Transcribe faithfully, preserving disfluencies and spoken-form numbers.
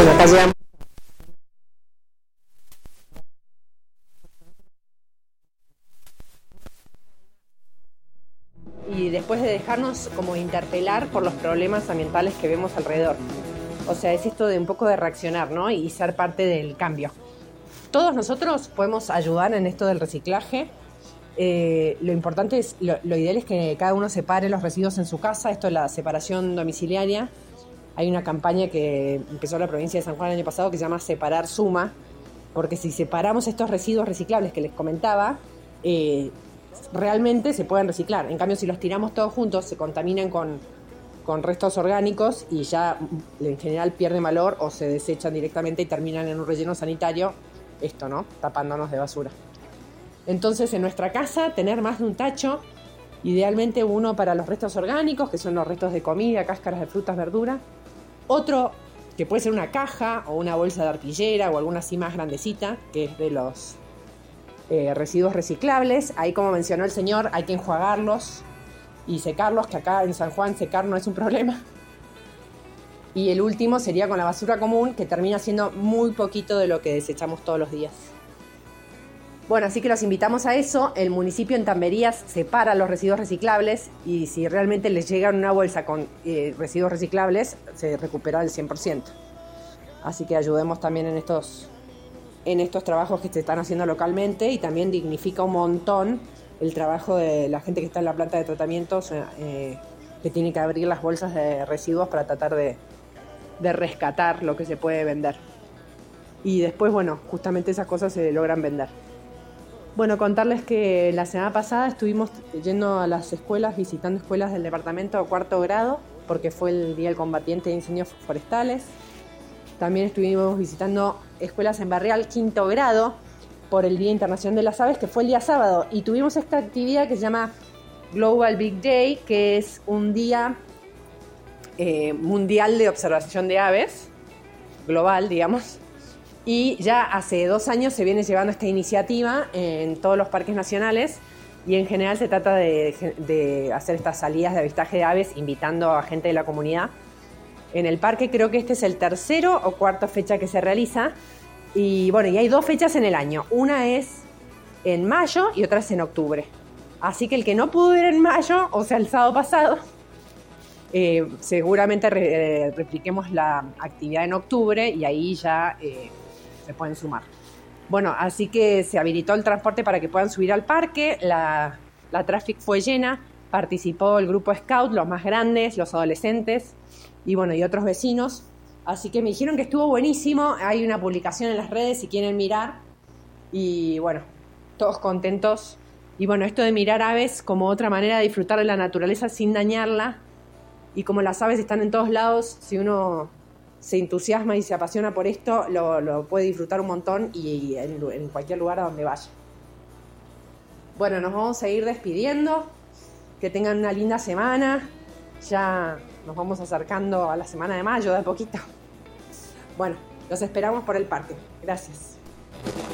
bueno, acá llegamos. Y después de dejarnos como interpelar por los problemas ambientales que vemos alrededor. O sea, es esto de un poco de reaccionar, ¿no? Y ser parte del cambio. Todos nosotros podemos ayudar en esto del reciclaje. Eh, lo importante es, lo, lo ideal es que cada uno separe los residuos en su casa. Esto es la separación domiciliaria. Hay una campaña que empezó la provincia de San Juan el año pasado que se llama Separar Suma, porque si separamos estos residuos reciclables que les comentaba, eh, realmente se pueden reciclar. En cambio, si los tiramos todos juntos, se contaminan con, con restos orgánicos y ya en general pierden valor o se desechan directamente y terminan en un relleno sanitario, esto, ¿no? Tapándonos de basura. Entonces, en nuestra casa, tener más de un tacho, idealmente uno para los restos orgánicos, que son los restos de comida, cáscaras de frutas, verduras. Otro que puede ser una caja o una bolsa de arpillera o alguna así más grandecita, que es de los eh, residuos reciclables. Ahí, como mencionó el señor, hay que enjuagarlos y secarlos, que acá en San Juan secar no es un problema. Y el último sería con la basura común, que termina siendo muy poquito de lo que desechamos todos los días. Bueno, así que los invitamos a eso. El municipio en Tamberías separa los residuos reciclables y si realmente les llega una bolsa con eh, residuos reciclables, se recupera el cien por ciento. Así que ayudemos también en estos, en estos trabajos que se están haciendo localmente y también dignifica un montón el trabajo de la gente que está en la planta de tratamientos, eh, que tiene que abrir las bolsas de residuos para tratar de, de rescatar lo que se puede vender. Y después, bueno, justamente esas cosas se logran vender. Bueno, contarles que la semana pasada estuvimos yendo a las escuelas, visitando escuelas del departamento de cuarto grado, porque fue el Día del Combatiente de Incendios Forestales. También estuvimos visitando escuelas en Barrial quinto grado por el Día Internacional de las Aves, que fue el día sábado. Y tuvimos esta actividad que se llama Global Big Day, que es un día eh, mundial de observación de aves, global, digamos. Y ya hace dos años se viene llevando esta iniciativa en todos los parques nacionales y en general se trata de, de hacer estas salidas de avistaje de aves invitando a gente de la comunidad. En el parque creo que este es el tercero o cuarta fecha que se realiza y bueno, y hay dos fechas en el año. Una es en mayo y otra es en octubre. Así que el que no pudo ir en mayo, o sea el sábado pasado, eh, seguramente re, eh, repliquemos la actividad en octubre y ahí ya... Eh, se pueden sumar. Bueno, así que se habilitó el transporte para que puedan subir al parque, la, la Traffic fue llena, participó el grupo Scout, los más grandes, los adolescentes y bueno, y otros vecinos, así que me dijeron que estuvo buenísimo, hay una publicación en las redes si quieren mirar y bueno, todos contentos y bueno, esto de mirar aves como otra manera de disfrutar de la naturaleza sin dañarla y como las aves están en todos lados, si uno se entusiasma y se apasiona por esto, lo, lo puede disfrutar un montón y en, en cualquier lugar a donde vaya. Bueno, nos vamos a ir despidiendo. Que tengan una linda semana. Ya nos vamos acercando a la semana de mayo de a poquito. Bueno, los esperamos por el parque. Gracias.